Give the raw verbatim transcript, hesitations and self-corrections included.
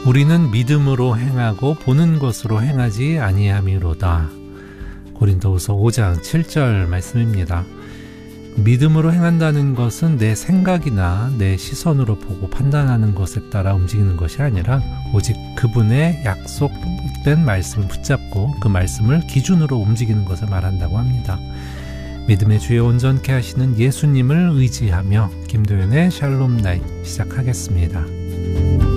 우리는 믿음으로 행하고 보는 것으로 행하지 아니함이로다. 고린도후서 오 장 칠 절 말씀입니다. 믿음으로 행한다는 것은 내 생각이나 내 시선으로 보고 판단하는 것에 따라 움직이는 것이 아니라 오직 그분의 약속된 말씀을 붙잡고 그 말씀을 기준으로 움직이는 것을 말한다고 합니다. 믿음의 주에 온전케 하시는 예수님을 의지하며 김도연의 샬롬 나잇 시작하겠습니다.